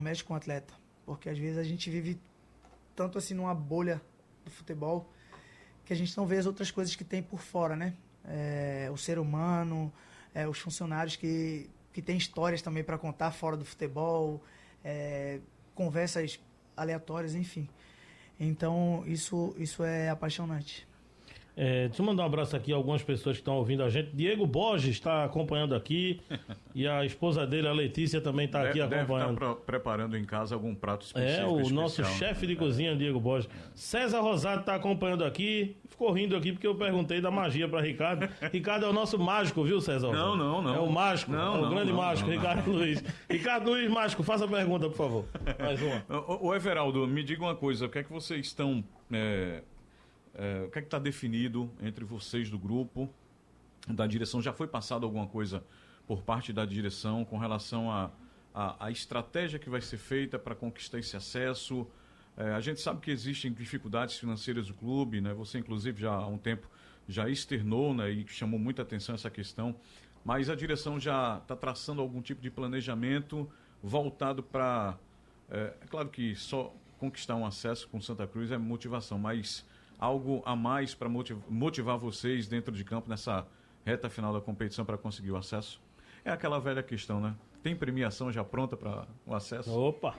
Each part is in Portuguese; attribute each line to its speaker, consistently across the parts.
Speaker 1: mexe com o atleta, porque às vezes a gente vive tanto assim numa bolha do futebol que a gente não vê as outras coisas que tem por fora, né? O ser humano, os funcionários que têm histórias também para contar fora do futebol, conversas aleatórias, enfim. Então isso é apaixonante.
Speaker 2: Deixa eu mandar um abraço aqui a algumas pessoas que estão ouvindo a gente. Diego Borges está acompanhando aqui e a esposa dele, a Letícia, também está aqui acompanhando.
Speaker 3: Deve estar preparando em casa algum prato
Speaker 2: O nosso chefe de cozinha, Diego Borges. César Rosado está acompanhando aqui. Ficou rindo aqui porque eu perguntei da magia para Ricardo. Ricardo é o nosso mágico, viu, César Rosado?
Speaker 3: Não.
Speaker 2: É o mágico, o grande mágico, Ricardo Luiz. Ricardo Luiz, mágico, faça a pergunta, por favor. Mais uma.
Speaker 3: O Everaldo, me diga uma coisa. O que é que vocês estão... o que é que está definido entre vocês do grupo, da direção? Já foi passado alguma coisa por parte da direção com relação à estratégia que vai ser feita para conquistar esse acesso? A gente sabe que existem dificuldades financeiras do clube, né? Você inclusive já há um tempo já externou, né, e chamou muita atenção essa questão, mas a direção já está traçando algum tipo de planejamento voltado para... É claro que só conquistar um acesso com Santa Cruz é motivação, mas algo a mais para motivar vocês dentro de campo nessa reta final da competição para conseguir o acesso? É aquela velha questão, né? Tem premiação já pronta para o acesso?
Speaker 2: Opa!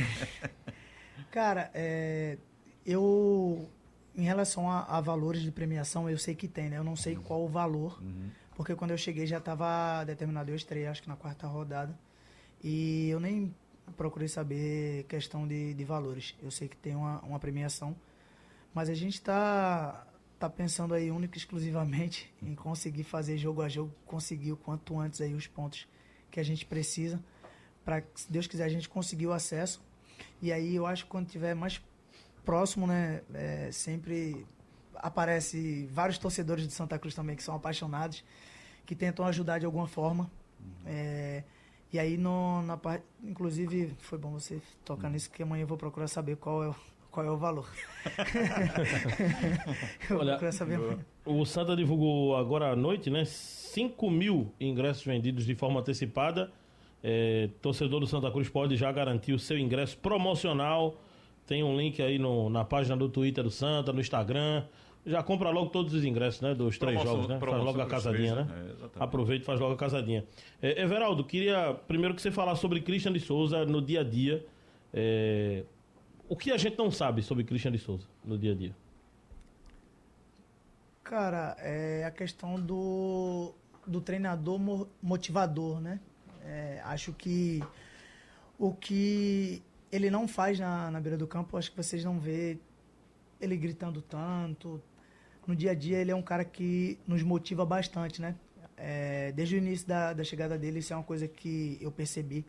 Speaker 1: Cara, eu, em relação a valores de premiação, eu sei que tem, né? Eu não sei qual o valor, porque quando eu cheguei já estava determinado, eu estreiei acho que na 4ª rodada, e eu nem procurei saber questão de valores. Eu sei que tem uma premiação, mas a gente tá pensando aí única e exclusivamente em conseguir fazer jogo a jogo, conseguir o quanto antes aí os pontos que a gente precisa, para que, se Deus quiser, a gente conseguir o acesso. E aí eu acho que quando tiver mais próximo, né, sempre aparece vários torcedores de Santa Cruz também que são apaixonados, que tentam ajudar de alguma forma. E aí, na parte, inclusive, foi bom você tocar nisso, que amanhã eu vou procurar saber qual é o valor.
Speaker 2: Olha, o Santa divulgou agora à noite, né, 5.000 ingressos vendidos de forma antecipada. Torcedor do Santa Cruz pode já garantir o seu ingresso promocional. Tem um link aí na página do Twitter do Santa, no Instagram. Já compra logo todos os ingressos, né, dos 3 jogos, né? Faz logo a casadinha, né? Aproveita e faz logo a casadinha. Everaldo, queria primeiro que você falasse sobre Christian de Souza no dia a dia. O que a gente não sabe sobre Christian de Souza no dia a dia?
Speaker 1: Cara, é a questão do treinador motivador, né? Acho que o que ele não faz na beira do campo, acho que vocês não vê ele gritando tanto. No dia a dia ele é um cara que nos motiva bastante, né? Desde o início da chegada dele, isso é uma coisa que eu percebi.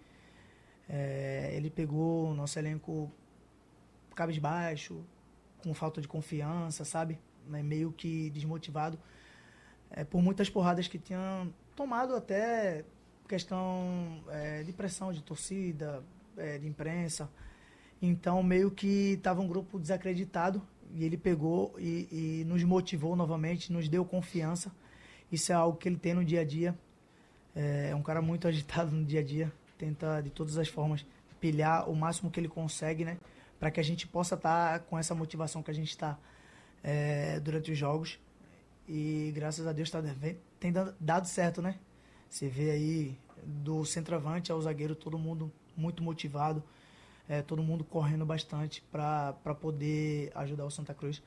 Speaker 1: Ele pegou o nosso elenco cabisbaixo, com falta de confiança, sabe? Meio que desmotivado, por muitas porradas que tinham tomado, até questão de pressão de torcida, de imprensa. Então meio que estava um grupo desacreditado e ele pegou e nos motivou novamente, nos deu confiança. Isso é algo que ele tem no dia a dia. É um cara muito agitado no dia a dia, tenta de todas as formas pilhar o máximo que ele consegue, né, para que a gente possa estar com essa motivação que a gente está durante os jogos. E graças a Deus tem dado certo, né? Você vê aí do centroavante ao zagueiro, todo mundo muito motivado, todo mundo correndo bastante para poder ajudar o Santa Cruz.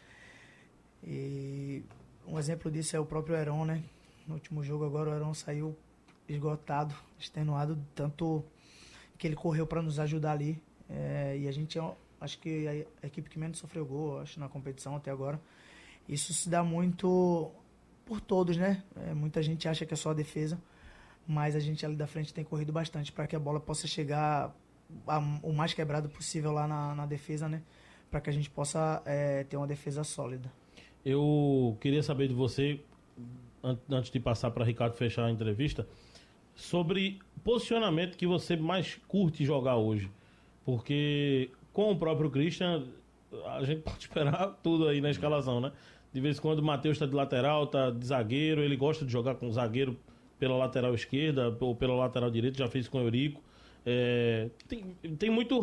Speaker 1: E um exemplo disso é o próprio Heron, né? No último jogo agora o Heron saiu esgotado, extenuado, tanto que ele correu para nos ajudar ali. E a gente, acho que a equipe que menos sofreu gol, acho, na competição até agora. Isso se dá muito por todos, né? Muita gente acha que é só a defesa, mas a gente ali da frente tem corrido bastante para que a bola possa chegar o mais quebrado possível lá na defesa, né? Para que a gente possa ter uma defesa sólida.
Speaker 2: Eu queria saber de você, antes de passar para Ricardo fechar a entrevista, sobre posicionamento que você mais curte jogar hoje. Porque com o próprio Christian, a gente pode esperar tudo aí na escalação, né? De vez em quando o Matheus está de lateral, está de zagueiro, ele gosta de jogar com zagueiro pela lateral esquerda ou pela lateral direita, já fez com o Eurico. Tem muito